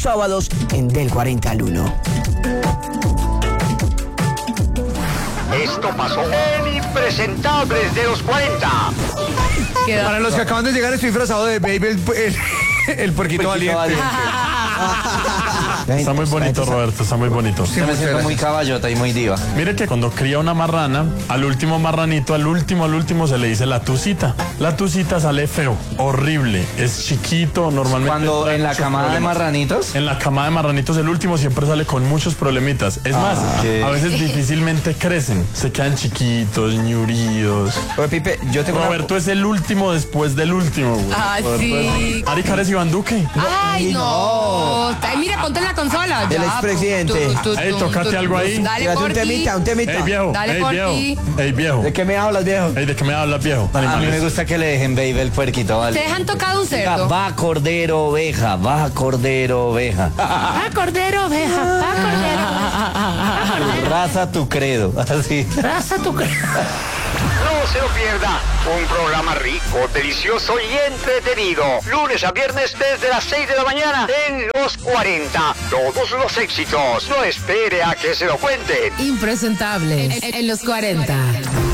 sábados en Del 40 al 1. Esto pasó en Impresentables de los 40. Para los que acaban de llegar, estoy disfrazado de Baby el puerquito valiente. Está muy bonito, Roberto, está muy bonito. Se me siento muy caballota y muy diva. Mire que cuando cría una marrana, al último marranito, al último se le dice la tucita. La tucita sale feo, horrible, es chiquito, normalmente. Cuando en la camada de marranitos. En la camada de marranitos el último siempre sale con muchos problemitas. Es más, a veces difícilmente crecen, se quedan chiquitos, ñuridos. Oye, Pipe, yo tengo Roberto es el último después del último, güey. Ah, sí. Ari Cares Iván Duque. Ay, no. Ay, mira, ponte en la consola. El Ya, expresidente. Ey, tócate algo ahí. Dale, un Porky. temita. Ey, viejo, Dale, ey, Porky. viejo, ey, viejo. ¿De qué me hablas, viejo? Ey, ¿de qué me hablas, viejo? A mí me Animales. gusta que le dejen Baby el puerquito ¿Te valiente. dejan tocado un cerdo? Va cordero oveja, va cordero oveja. Ah, cordero, oveja. Ah, cordero. Raza tu credo. Así. Raza tu No se lo pierda. Un programa rico, delicioso y entretenido. Lunes a viernes desde las 6 de la mañana en Los 40. Todos los éxitos. No espere a que se lo cuenten. Impresentable en los 40.